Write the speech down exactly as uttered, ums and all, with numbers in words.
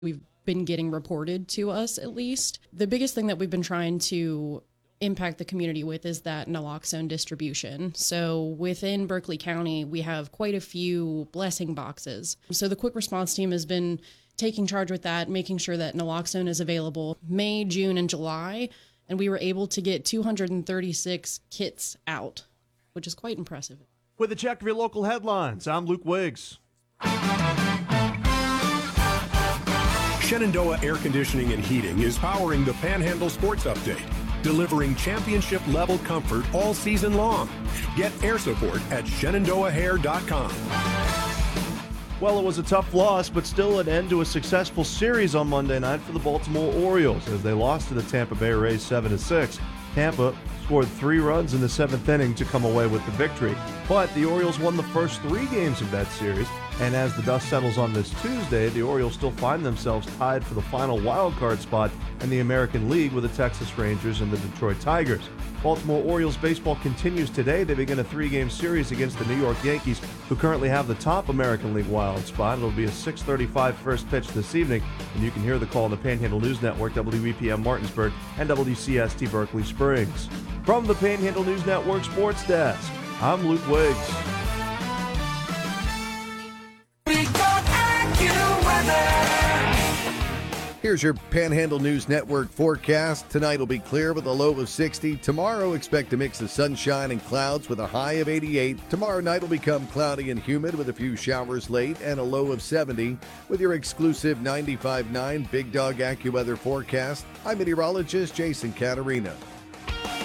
we've been getting reported to us, at least. The biggest thing that we've been trying to impact the community with is that naloxone distribution. So within Berkeley County, we have quite a few blessing boxes. So the quick response team has been taking charge with that, making sure that naloxone is available May, June, and July. And we were able to get two hundred thirty-six kits out, which is quite impressive. With a check of your local headlines, I'm Luke Wiggs. Shenandoah Air Conditioning and Heating is powering the Panhandle Sports Update, delivering championship-level comfort all season long. Get air support at shenandoah hair dot com. Well, it was a tough loss, but still an end to a successful series on Monday night for the Baltimore Orioles as they lost to the Tampa Bay Rays seven to six. Tampa scored three runs in the seventh inning to come away with the victory. But the Orioles won the first three games of that series, and as the dust settles on this Tuesday, the Orioles still find themselves tied for the final wild card spot in the American League with the Texas Rangers and the Detroit Tigers. Baltimore Orioles baseball continues today. They begin a three-game series against the New York Yankees, who currently have the top American League wild spot. It'll be a six thirty-five first pitch this evening, and you can hear the call on the Panhandle News Network, W E P M Martinsburg, and W C S T Berkeley Springs. From the Panhandle News Network Sports Desk, I'm Luke Wiggs. Here's your Panhandle News Network forecast. Tonight will be clear with a low of sixty. Tomorrow, expect a mix of sunshine and clouds with a high of eighty-eight. Tomorrow night will become cloudy and humid with a few showers late and a low of seventy. With your exclusive ninety-five point nine Big Dog AccuWeather forecast, I'm meteorologist Jason Caterina.